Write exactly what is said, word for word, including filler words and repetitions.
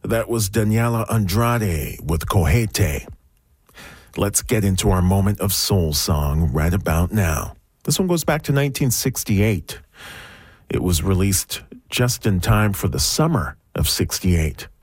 That was Daniela Andrade with Cojete. Let's get into our moment of soul song right about now. This one goes back to nineteen sixty-eight. It was released just in time for the summer of sixty-eight.